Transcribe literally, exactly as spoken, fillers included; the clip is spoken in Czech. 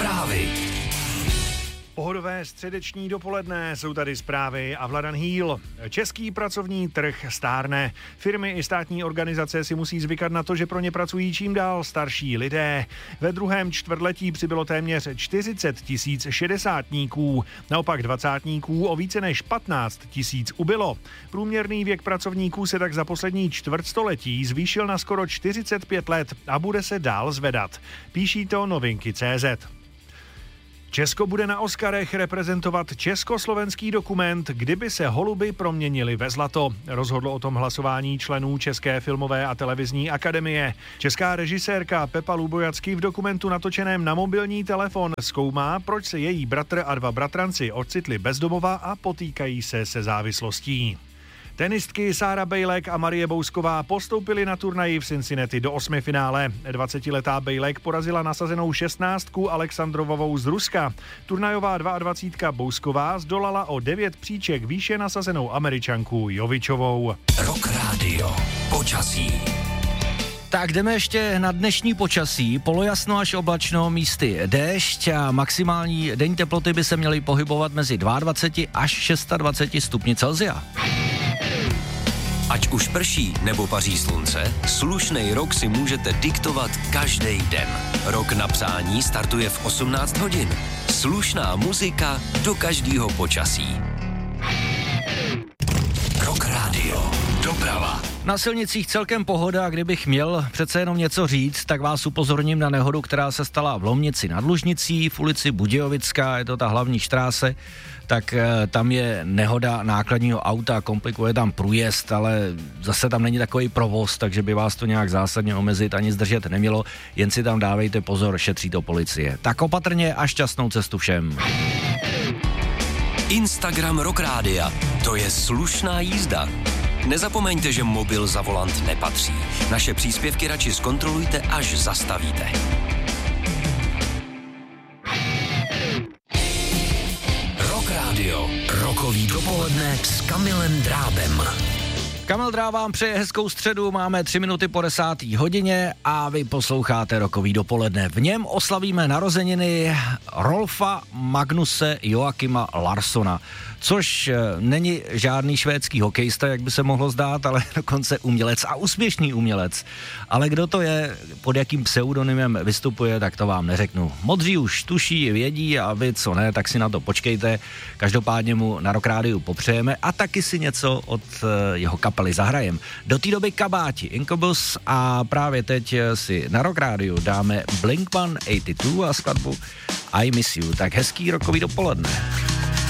Zprávy. Pohodové středeční dopoledne, jsou tady zprávy a Vladan Hýl. Český pracovní trh stárne. Firmy i státní organizace si musí zvykat na to, že pro ně pracují čím dál starší lidé. Ve druhém čtvrtletí přibylo téměř čtyřicet tisíc šedesátníků. Naopak dvacátníků o více než patnáct tisíc ubylo. Průměrný věk pracovníků se tak za poslední čtvrtstoletí zvýšil na skoro čtyřicet pět let a bude se dál zvedat. Píší to novinky tečka cé zet. Česko bude na Oscarech reprezentovat československý dokument Kdyby se holuby proměnily ve zlato. Rozhodlo o tom hlasování členů České filmové a televizní akademie. Česká režisérka Pepa Lubojacky v dokumentu natočeném na mobilní telefon zkoumá, proč se její bratr a dva bratranci ocitli bez domova a potýkají se se závislostí. Tenistky Sára Bejlek a Marie Bousková postoupily na turnaji v Cincinnati do osmifinále. dvacetiletá Bejlek porazila nasazenou šestnáctku Alexandrovovou z Ruska. Turnajová dvaadvacítka Bousková zdolala o devět příček výše nasazenou Američanku Jovičovou. Rock Radio. Počasí. Tak jdeme ještě na dnešní počasí. Polojasno až oblačno, místy déšť a maximální denní teploty by se měly pohybovat mezi dvacet dva až dvacet šest stupni Celsia. Ať už prší nebo paří slunce, slušnej rok si můžete diktovat každý den. Rok na přání startuje v osmnáct hodin. Slušná muzika do každého počasí. Rock Radio. Doprava. Na silnicích celkem pohoda, a kdybych měl přece jenom něco říct, tak vás upozorním na nehodu, která se stala v Lomnici nad Lužnicí, v ulici Budějovická, je to ta hlavní štráse, tak e, tam je nehoda nákladního auta, komplikuje tam průjezd, ale zase tam není takový provoz, takže by vás to nějak zásadně omezit ani zdržet nemělo, jen si tam dávejte pozor, šetří to policie. Tak opatrně a šťastnou cestu všem. Instagram Rock Rádia, to je slušná jízda. Nezapomeňte, že mobil za volant nepatří. Naše příspěvky radši zkontrolujte, až zastavíte. Rock Radio. Rokový dopoledne s Kamilem Drábem. Kamil Dráb vám přeje hezkou středu, máme tři minuty po desáté hodině a vy posloucháte Rokový dopoledne. V něm oslavíme narozeniny Rolfa Magnuse Joakima Larssona, což není žádný švédský hokejista, jak by se mohlo zdát, ale dokonce umělec a úspěšný umělec. Ale kdo to je, pod jakým pseudonymem vystupuje, tak to vám neřeknu. Modří už tuší, vědí a vy co ne, tak si na to počkejte. Každopádně mu na Rock Rádiu popřejeme a taky si něco od jeho kapely zahrajem. Do té doby Kabáti, Incubus a právě teď si na Rock Rádiu dáme Blink one eighty two a skladbu I Miss You. Tak hezký rokový dopoledne.